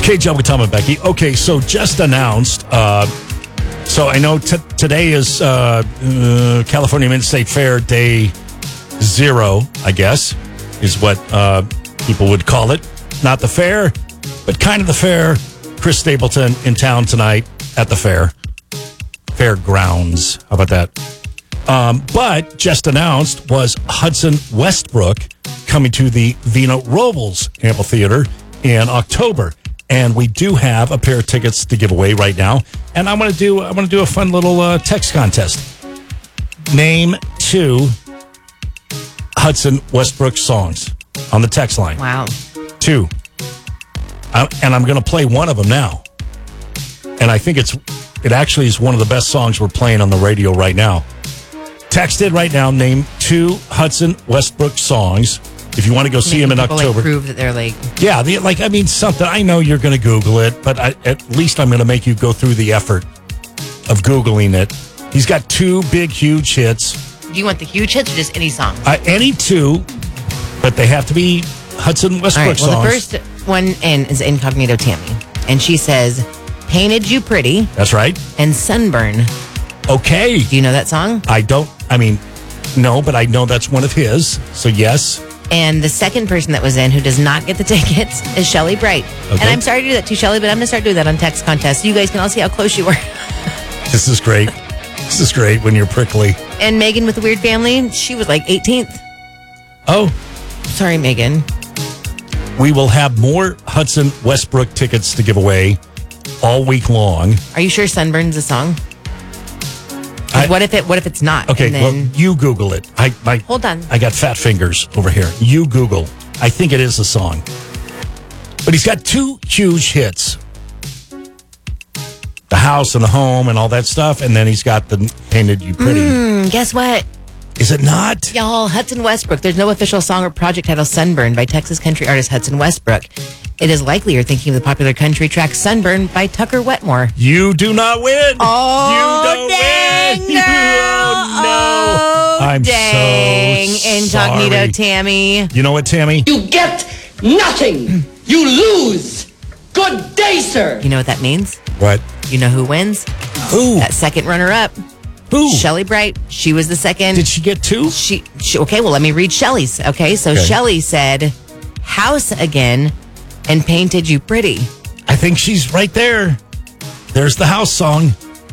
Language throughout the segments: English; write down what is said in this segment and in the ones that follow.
Okay, Joe, Tom and Becky. Okay, so just announced. So I know today is California Mid-State Fair Day 0, I guess, is what people would call it. Not the fair, but kind of the fair. Chris Stapleton in town tonight at the fair. Fairgrounds. How about that? But just announced was Hudson Westbrook coming to the Vino Robles Amphitheater in October. And we do have a pair of tickets to give away right now. And I want to do a fun little text contest. Name 2 Hudson Westbrook songs on the text line. Wow. 2. And I'm going to play one of them now. And I think it actually is one of the best songs we're playing on the radio right now. Text it right now. Name 2 Hudson Westbrook songs. If you want to go see him in October. Like prove that they're like... Yeah, something. I know you're going to Google it, but at least I'm going to make you go through the effort of Googling it. He's got 2 big, huge hits. Do you want the huge hits or just any song? Any 2, but they have to be Hudson Westbrook songs. Well, the first one is Incognito Tammy. And she says, Painted You Pretty. That's right. And Sunburn. Okay. Do you know that song? No, but I know that's one of his. So, yes. And the second person that was in who does not get the tickets is Shelly Bright. Okay. And I'm sorry to do that to Shelly, but I'm going to start doing that on text contests. So you guys can all see how close you were. This is great. This is great when you're prickly. And Megan with the Weird Family, she was like 18th. Oh. Sorry, Megan. We will have more Hudson Westbrook tickets to give away all week long. Are you sure Sunburn's a song? What if it's not? Okay, well, you Google it. Hold on. I got fat fingers over here. You Google. I think it is a song. But he's got 2 huge hits. The House and the Home and all that stuff. And then he's got the Painted You Pretty. Guess what? Is it not? Y'all, Hudson Westbrook. There's no official song or project titled Sunburn by Texas country artist Hudson Westbrook. It is likely you're thinking of the popular country track Sunburn by Tucker Wetmore. You do not win. Oh, you don't dang, win. girl. Oh, no. I'm dang. so Incognito sorry. Tammy. You know what, Tammy? You get nothing. You lose. Good day, sir. You know what that means? What? You know who wins? Who? That second runner-up. Who? Shelly Bright. She was the second. Did she get 2? She okay, well, let me read Shelly's. Okay, so Shelly said, House Again and Painted You Pretty. I think she's right there. There's the House song.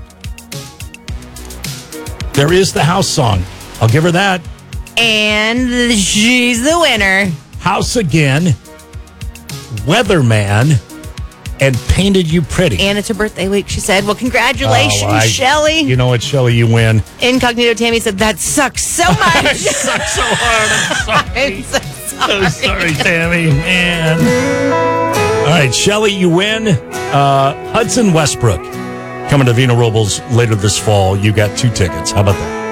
There is the House song. I'll give her that. And she's the winner. House Again, Weatherman, and Painted You Pretty. And it's her birthday week, she said. Well, congratulations, Shelly. You know what, Shelly, you win. Incognito Tammy said, that sucks so much. It sucks so hard. I'm sorry. I'm so sorry. I'm sorry, Tammy. Man. All right, Shelly, you win. Hudson Westbrook coming to Vino Robles later this fall. You got 2 tickets. How about that?